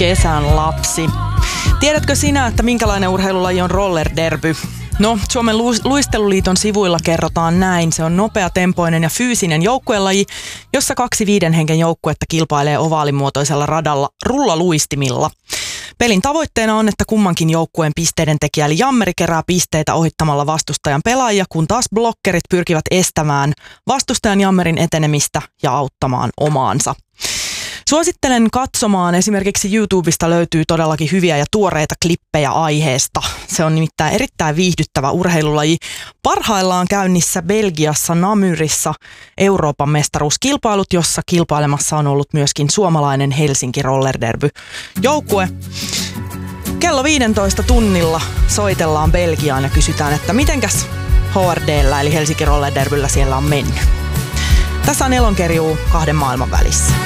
kesän lapsi. Tiedätkö sinä, että minkälainen urheilulaji on rollerderby? No, Suomen luisteluliiton sivuilla kerrotaan näin. Se on nopeatempoinen ja fyysinen joukkuelaji, jossa 2 5 hengen joukkuetta kilpailee ovaalimuotoisella radalla rullaluistimilla. Pelin tavoitteena on, että kummankin joukkueen pisteiden tekijä eli jammeri kerää pisteitä ohittamalla vastustajan pelaajia, kun taas blokkerit pyrkivät estämään vastustajan jammerin etenemistä ja auttamaan omaansa. Suosittelen katsomaan, esimerkiksi YouTubesta löytyy todellakin hyviä ja tuoreita klippejä aiheesta. Se on nimittäin erittäin viihdyttävä urheilulaji. Parhaillaan käynnissä Belgiassa Namurissa Euroopan mestaruuskilpailut, jossa kilpailemassa on ollut myöskin suomalainen Helsinki Rollerderby-joukkue. Kello 15 tunnilla soitellaan Belgiaan ja kysytään, että mitenkäs HRD:llä eli Helsinki Rollerderbyllä siellä on mennyt. Tässä on Elonkerjuu 2 maailman välissä.